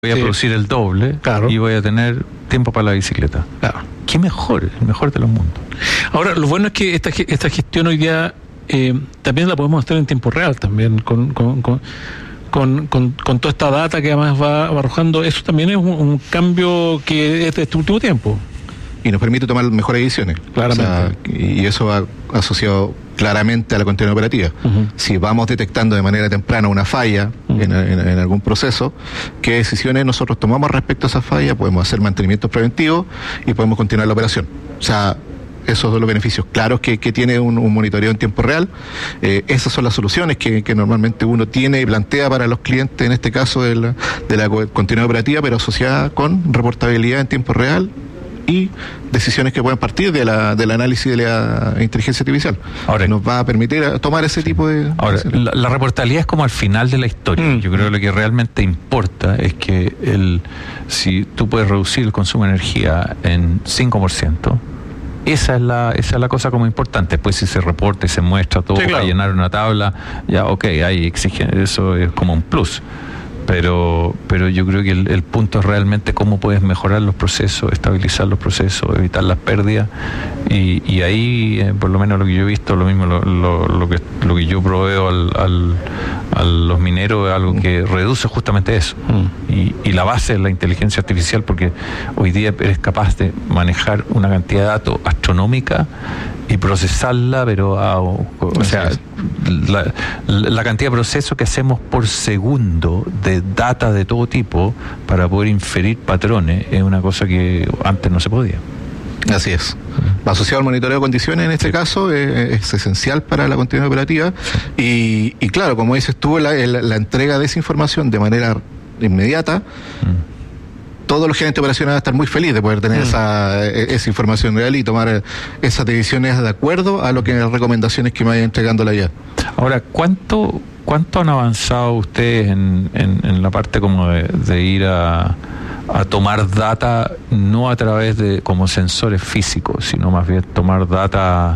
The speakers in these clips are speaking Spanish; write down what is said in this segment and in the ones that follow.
voy a producir el doble, claro, y voy a tener tiempo para la bicicleta. Claro. ¿Qué mejor? El mejor de los mundos. Ahora, lo bueno es que esta gestión hoy día también la podemos hacer en tiempo real, también con toda esta data que además va arrojando. Eso también es un cambio que es de este último tiempo. Y nos permite tomar mejores decisiones. Claramente. O sea, y eso va asociado claramente a la continuidad operativa. Uh-huh. Si vamos detectando de manera temprana una falla en algún proceso, ¿qué decisiones nosotros tomamos respecto a esa falla? Podemos hacer mantenimientos preventivos y podemos continuar la operación. O sea, esos son los beneficios claros que tiene un monitoreo en tiempo real. Esas son las soluciones que normalmente uno tiene y plantea para los clientes, en este caso de la continuidad operativa, pero asociada con reportabilidad en tiempo real y decisiones que pueden partir del análisis de la inteligencia artificial. Ahora, nos va a permitir tomar ese tipo de... Ahora, la reportabilidad es como al final de la historia. Yo creo que lo que realmente importa es que si tú puedes reducir el consumo de energía en 5%, esa es la cosa como importante. Después si se reporta y se muestra todo, sí, claro, para llenar una tabla, ya hay exigencia, eso es como un plus. Pero yo creo que el punto es realmente cómo puedes mejorar los procesos, estabilizar los procesos, evitar las pérdidas, y ahí, por lo menos lo que yo he visto, lo mismo lo que yo proveo a los mineros es algo que reduce justamente eso. Y la base es la inteligencia artificial, porque hoy día eres capaz de manejar una cantidad de datos astronómica y procesarla, pero la cantidad de procesos que hacemos por segundo de data de todo tipo para poder inferir patrones es una cosa que antes no se podía. Así es. Asociado al monitoreo de condiciones, en este caso, es esencial para la continuidad operativa. Y claro, como dices tú, la entrega de esa información de manera inmediata, todos los gerentes operacionales van a estar muy felices de poder tener esa información real y tomar esas decisiones de acuerdo a lo que las recomendaciones que me vayan entregándola ya. Ahora, ¿cuánto han avanzado ustedes en la parte como de ir a tomar data, no a través de como sensores físicos, sino más bien tomar data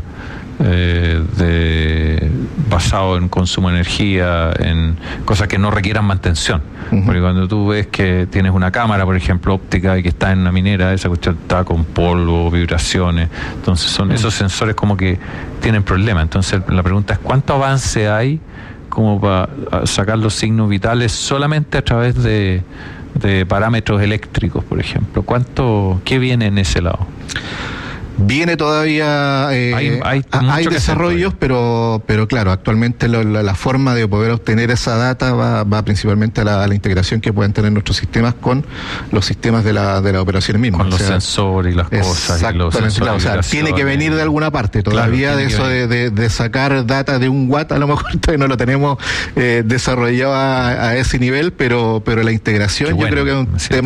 basado en consumo de energía, en cosas que no requieran mantención? Porque cuando tú ves que tienes una cámara, por ejemplo, óptica, y que está en una minera, esa cuestión está con polvo, vibraciones, entonces son esos sensores como que tienen problemas. Entonces la pregunta es, ¿cuánto avance hay como para sacar los signos vitales solamente a través de parámetros eléctricos, por ejemplo? ¿Qué viene en ese lado? Viene todavía, hay desarrollos, pero claro, actualmente la forma de poder obtener esa data va principalmente a la integración que pueden tener nuestros sistemas con los sistemas de la operación misma. Con los sensores y las cosas. Y los sensores, claro, o sea, tiene que venir de alguna parte. Todavía claro, de eso de sacar data de un watt, a lo mejor todavía no lo tenemos desarrollado a ese nivel, pero la integración yo creo que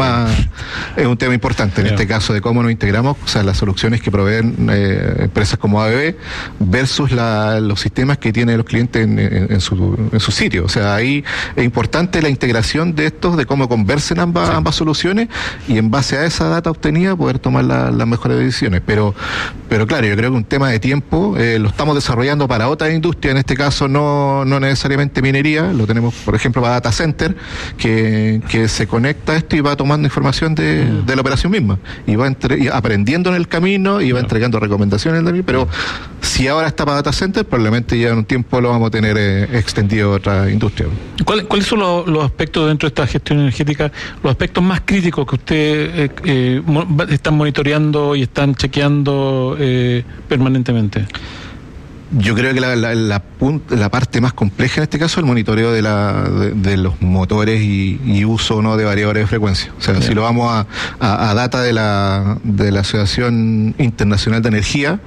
es un tema importante en este caso de cómo nos integramos, o sea, las soluciones que proveen empresas como ABB versus los sistemas que tienen los clientes en su sitio. O sea, ahí es importante la integración de estos, de cómo conversen ambas soluciones, y en base a esa data obtenida poder tomar las mejores decisiones. Pero claro, yo creo que un tema de tiempo, lo estamos desarrollando para otras industrias, en este caso no necesariamente minería, lo tenemos por ejemplo para data center, que se conecta a esto y va tomando información de la operación misma, y va aprendiendo en el camino y va entregando recomendaciones también, pero si ahora está para data center, probablemente ya en un tiempo lo vamos a tener extendido a otra industria. ¿Cuáles son los aspectos dentro de esta gestión energética, los aspectos más críticos que usted están monitoreando y están chequeando permanentemente? Yo creo que la parte más compleja en este caso es el monitoreo de los motores y uso no de variadores de frecuencia. O sea, si lo vamos a data de la Asociación Internacional de Energía,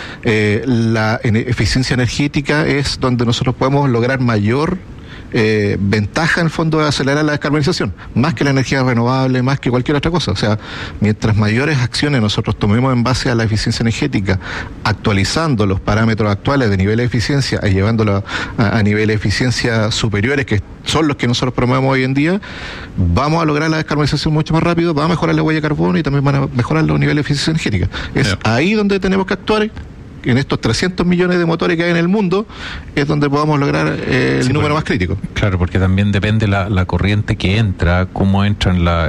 la eficiencia energética es donde nosotros podemos lograr mayor ventaja en el fondo de acelerar la descarbonización, más que la energía renovable, más que cualquier otra cosa. O sea, mientras mayores acciones nosotros tomemos en base a la eficiencia energética, actualizando los parámetros actuales de nivel de eficiencia y llevándolo a niveles de eficiencia superiores, que son los que nosotros promovemos hoy en día, vamos a lograr la descarbonización mucho más rápido, va a mejorar la huella de carbono y también van a mejorar los niveles de eficiencia energética. Es ahí donde tenemos que actuar. En estos 300 millones de motores que hay en el mundo, es donde podamos lograr el número más crítico. Claro, porque también depende la corriente que entra, cómo entra